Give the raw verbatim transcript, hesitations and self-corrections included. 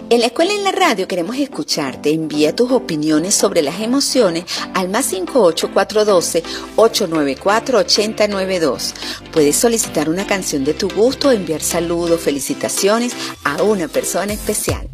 En la escuela y en la radio queremos escucharte. Envía tus opiniones sobre las emociones al más cinco ocho cuatro uno dos, ocho nueve cuatro, ocho cero nueve dos. Puedes solicitar una canción de tu gusto o enviar saludos, felicitaciones a una persona especial.